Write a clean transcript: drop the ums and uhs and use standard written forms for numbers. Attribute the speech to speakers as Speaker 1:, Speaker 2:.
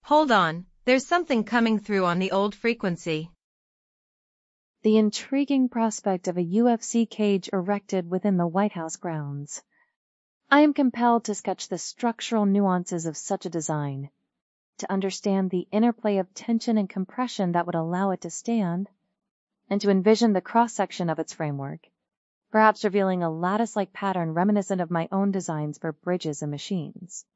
Speaker 1: Hold on, there's something coming through on the old frequency.
Speaker 2: The intriguing prospect of a UFC cage erected within the White House grounds. I am compelled to sketch the structural nuances of such a design, to understand the interplay of tension and compression that would allow it to stand, and to envision the cross-section of its framework, perhaps revealing a lattice-like pattern reminiscent of my own designs for bridges and machines.